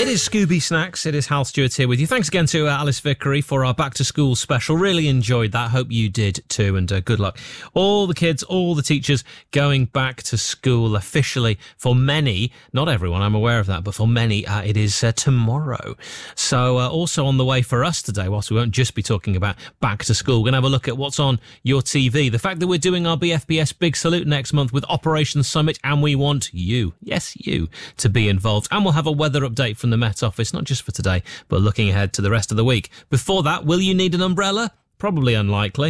It is Scooby Snacks. It is Hal Stewart here with you. Thanks again to Alice Vickery for our back to school special. Really enjoyed that. Hope you did too. And good luck. All the kids, all the teachers going back to school officially for many, not everyone, I'm aware of that, but for many, it is tomorrow. So also on the way for us today, whilst we won't just be talking about back to school, we're going to have a look at what's on your TV. The fact that we're doing our BFBS Big Salute next month with Operation Summit, and we want you, yes, you, to be involved. And we'll have a weather update from the Met Office, not just for today, but looking ahead to the rest of the week. Before that, will you need an umbrella? Probably unlikely.